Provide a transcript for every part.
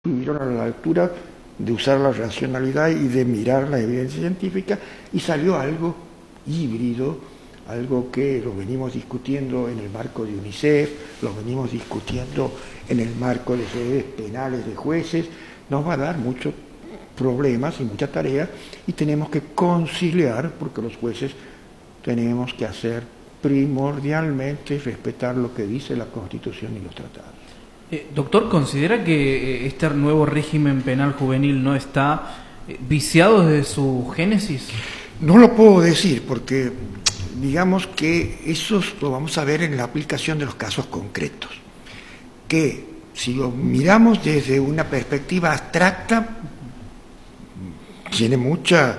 estuvieron a la altura de usar la racionalidad y de mirar la evidencia científica, y salió algo híbrido, algo que lo venimos discutiendo en el marco de UNICEF, lo venimos discutiendo en el marco de redes penales de jueces. Nos va a dar muchos problemas y mucha tarea, y tenemos que conciliar, porque los jueces tenemos que hacer primordialmente respetar lo que dice la Constitución y los tratados. Doctor, ¿considera que este nuevo régimen penal juvenil no está viciado desde su génesis? No lo puedo decir porque digamos que eso lo vamos a ver en la aplicación de los casos concretos, que si lo miramos desde una perspectiva abstracta tiene mucha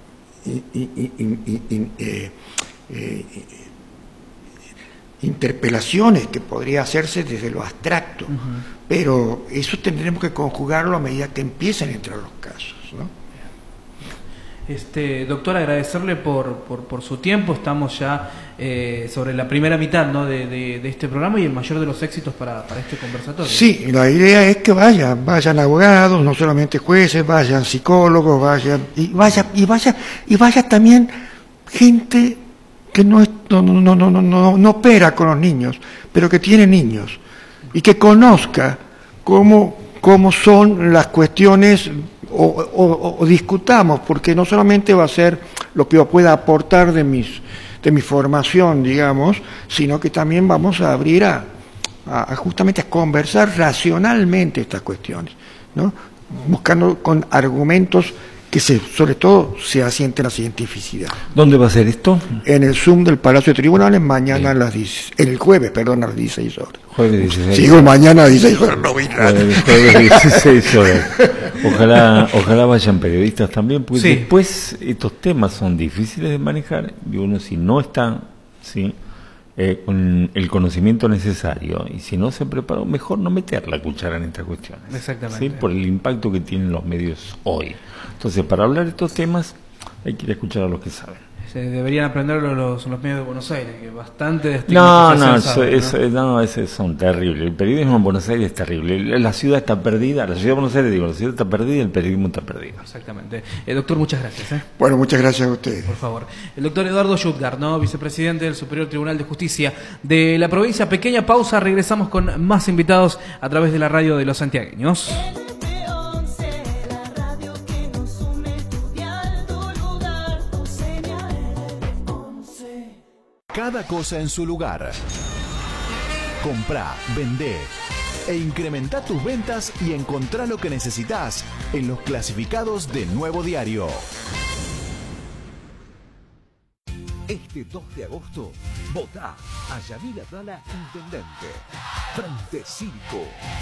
interpelaciones que podría hacerse desde lo abstracto, pero eso tendremos que conjugarlo a medida que empiecen a entrar los casos, ¿no? Doctor, agradecerle por su tiempo. Estamos ya sobre la primera mitad, ¿no?, de este programa, y el mayor de los éxitos para este conversatorio. Sí, la idea es que vayan abogados, no solamente jueces, vayan psicólogos, vaya también gente que no opera con los niños, pero que tiene niños, y que conozca cómo son las cuestiones, o discutamos, porque no solamente va a ser lo que yo pueda aportar de mi formación, digamos, sino que también vamos a abrir justamente a conversar racionalmente estas cuestiones, ¿no? Buscando con argumentos que sobre todo se asiente la cientificidad. ¿Dónde va a ser esto? En el Zoom del Palacio de Tribunales, mañana a las 10, el jueves, a las 16 horas. Jueves 16. Sigo mañana a 16 horas, no vi nada. Jueves 16 horas. Ojalá vayan periodistas también, porque sí, después estos temas son difíciles de manejar, y uno, si no está con el conocimiento necesario, y si no se preparó, mejor no meter la cuchara en estas cuestiones. Exactamente. ¿Sí? Por el impacto que tienen los medios hoy. Entonces, para hablar de estos temas hay que ir a escuchar a los que saben. Se deberían aprenderlo los medios de Buenos Aires, que bastante de esos son terribles. El periodismo en Buenos Aires es terrible. La ciudad está perdida, la ciudad de Buenos Aires, la ciudad está perdida y el periodismo está perdido. Exactamente. Doctor, muchas gracias. Bueno, muchas gracias a ustedes. Por favor. El doctor Eduardo Schutgart, ¿no?, vicepresidente del Superior Tribunal de Justicia de la provincia. Pequeña pausa, regresamos con más invitados a través de la radio de los santiagueños. Cada cosa en su lugar. Comprá, vendé e incrementa tus ventas y encontrá lo que necesitas en los clasificados de Nuevo Diario. Este 2 de agosto, votá a Yamil Abdala intendente. Frente Cívico.